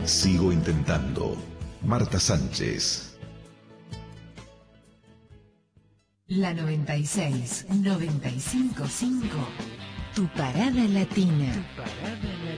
Sigo intentando. Marta Sánchez. La 96, 95.5. Tu parada latina.